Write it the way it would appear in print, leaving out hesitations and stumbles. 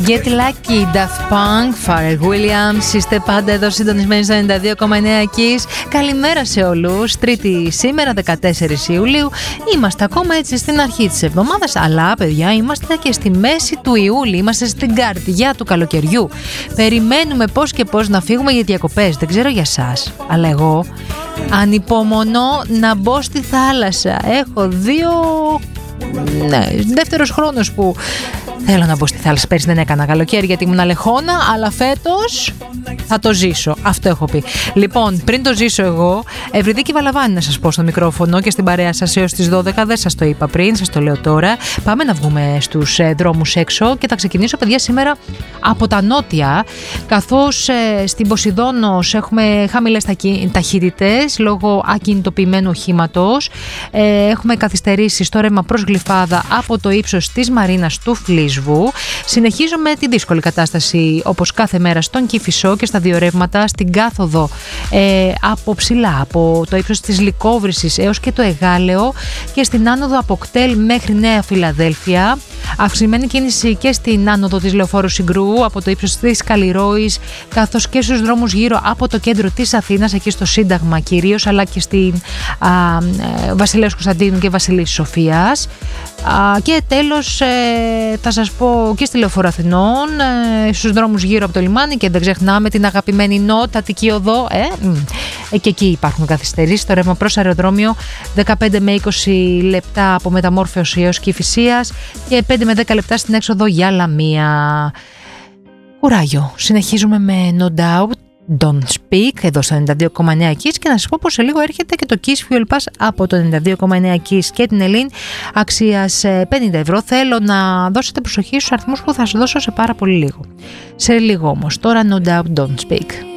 Get Lucky, Daft Punk, Pharrell Williams. Είστε πάντα εδώ συντονισμένοι στο 92,9 Kiss. Καλημέρα σε όλους. Τρίτη σήμερα, 14 Ιουλίου. Είμαστε ακόμα έτσι στην αρχή της εβδομάδας, αλλά παιδιά είμαστε και στη μέση του Ιούλη. Είμαστε στην καρδιά του καλοκαιριού. Περιμένουμε πώς και πώς να φύγουμε για διακοπές. Δεν ξέρω για σας, αλλά εγώ ανυπομονώ να μπω στη θάλασσα. Έχω δεύτερος χρόνος που θέλω να μπω στη θάλασσα. Πέρυσι δεν έκανα καλοκαίρι γιατί ήμουν αλεχόνα, αλλά φέτος θα το ζήσω. Αυτό έχω πει. Λοιπόν, πριν το ζήσω εγώ, Ευρυδίκη Βαλαβάνη να σας πω στο μικρόφωνο και στην παρέα σας έως τις 12. Δεν σας το είπα πριν, σας το λέω τώρα. Πάμε να βγούμε στους δρόμους έξω και θα ξεκινήσω, παιδιά, σήμερα από τα νότια. Καθώς στην Ποσειδώνος έχουμε χαμηλές ταχύτητες λόγω ακινητοποιημένου οχήματος. Έχουμε καθυστερήσει στο ρεύμα προς Γλυφάδα από το ύψος της Μαρίνας του Φλίσβου. Συνεχίζουμε τη δύσκολη κατάσταση όπως κάθε μέρα στον Κηφισό και στα δύο ρεύματα στην κάθοδο από ψηλά, από το ύψος της Λυκόβρησης έως και το Εγάλεο, και στην άνοδο από Κτέλ μέχρι Νέα Φιλαδέλφια. Αυξημένη κίνηση και στην άνοδο της Λεωφόρου Συγκρού από το ύψος της Καλλιρόης, καθώς και στους δρόμους γύρω από το κέντρο της Αθήνας, εκεί στο Σύνταγμα κυρίως, αλλά και στην Βασιλέως Κωνσταντίνου και Βασιλής Σοφίας. Και τέλος θα σας πω και στη Λεωφόρο Αθηνών, στους δρόμους γύρω από το λιμάνι, και δεν ξεχνάμε την αγαπημένη Νότ Αττική Οδό, και εκεί υπάρχουν καθυστερήσεις. Στο ρεύμα προς αεροδρόμιο 15 με 20 λεπτά από Μεταμόρφωση έως Κηφισίας και 5 με 10 λεπτά στην έξοδο για Λαμία. Κουράγιο. Συνεχίζουμε με No Doubt, Don't Speak εδώ στο 92,9 Kiss, και να σας πω πως σε λίγο έρχεται και το Kiss Fuel Pass από το 92,9 Kiss και την Ελλήν αξίας 50 ευρώ. Θέλω να δώσετε προσοχή στους αριθμούς που θα σας δώσω σε πάρα πολύ λίγο. Σε λίγο όμως. Τώρα No Doubt, Don't Speak.